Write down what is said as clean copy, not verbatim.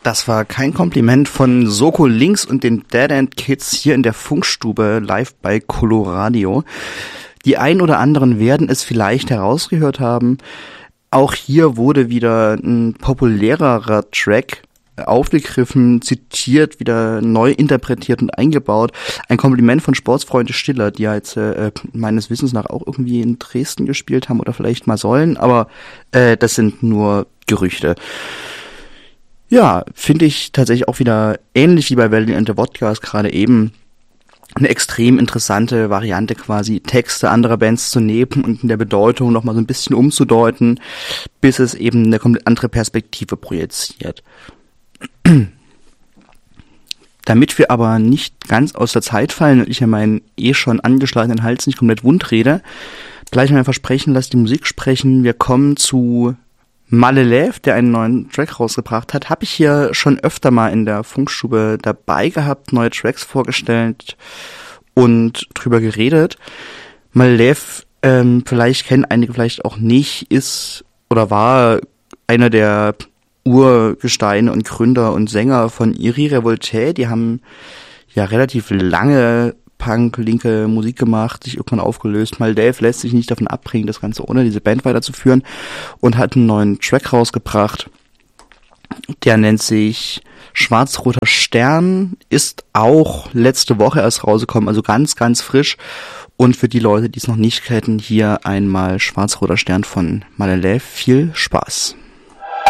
Das war kein Kompliment von Soko Links und den Dead End Kids hier in der Funkstube live bei Coloradio. Die ein oder anderen werden es vielleicht herausgehört haben. Auch hier wurde wieder ein populärerer Track aufgegriffen, zitiert, wieder neu interpretiert und eingebaut. Ein Kompliment von Sportsfreunde Stiller, die ja jetzt meines Wissens nach auch irgendwie in Dresden gespielt haben oder vielleicht mal sollen, aber das sind nur Gerüchte. Ja, finde ich tatsächlich auch wieder ähnlich wie bei Valley and the Vodkas gerade eben eine extrem interessante Variante, quasi Texte anderer Bands zu nehmen und in der Bedeutung nochmal so ein bisschen umzudeuten, bis es eben eine komplett andere Perspektive projiziert. Damit wir aber nicht ganz aus der Zeit fallen und ich ja meinen schon angeschlagenen Hals nicht komplett wund rede, gleich mal versprechen, lass die Musik sprechen. Wir kommen zu Malelev, der einen neuen Track rausgebracht hat. Habe ich hier schon öfter mal in der Funkstube dabei gehabt, neue Tracks vorgestellt und drüber geredet. Malelev, vielleicht kennen einige, vielleicht auch nicht, ist oder war einer der Urgesteine und Gründer und Sänger von Iri Revolté. Die haben ja relativ lange Punk, linke Musik gemacht, sich irgendwann aufgelöst. Malelev lässt sich nicht davon abbringen, das Ganze ohne diese Band weiterzuführen und hat einen neuen Track rausgebracht. Der nennt sich Schwarz-Roter Stern, ist auch letzte Woche erst rausgekommen, also ganz, ganz frisch. Und für die Leute, die es noch nicht kennen, hier einmal Schwarz-Roter Stern von Malelev. Viel Spaß.